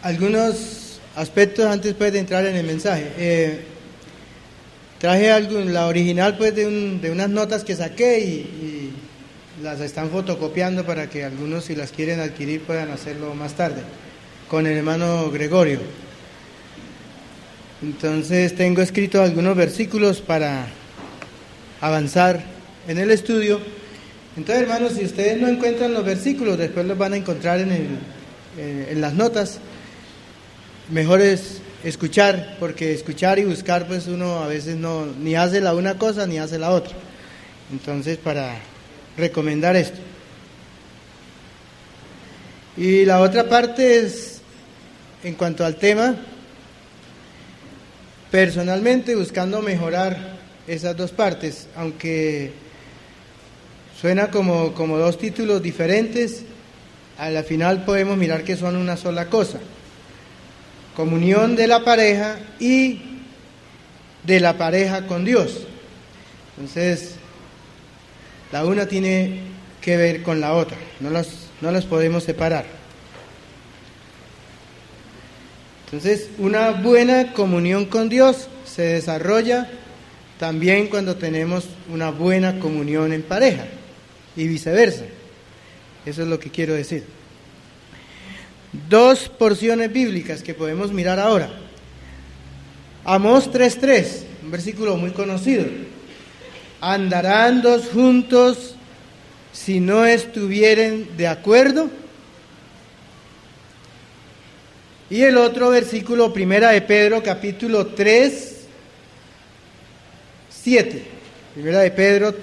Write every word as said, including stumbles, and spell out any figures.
algunos aspectos antes pues, de entrar en el mensaje. Eh, traje algo, la original pues de, un, de unas notas que saqué y, y las están fotocopiando para que algunos, si las quieren adquirir, puedan hacerlo más tarde con el hermano Gregorio. Entonces tengo escrito algunos versículos para avanzar en el estudio. Entonces, hermanos, si ustedes no encuentran los versículos, después los van a encontrar en, el, en, en las notas. Mejor es escuchar, porque escuchar y buscar, pues uno a veces no ni hace la una cosa ni hace la otra. Entonces, para recomendar esto. Y la otra parte es, en cuanto al tema, personalmente buscando mejorar esas dos partes, aunque suena como, como dos títulos diferentes, a la final podemos mirar que son una sola cosa: comunión de la pareja y de la pareja con Dios. Entonces, la una tiene que ver con la otra, no las, no las podemos separar. Entonces, una buena comunión con Dios se desarrolla también cuando tenemos una buena comunión en pareja y viceversa. Eso es lo que quiero decir. Dos porciones bíblicas que podemos mirar ahora. Amós tres tres, un versículo muy conocido. ¿Andarán dos juntos si no estuvieren de acuerdo? Y el otro versículo, Primera de Pedro, capítulo tres, siete. Primera de Pedro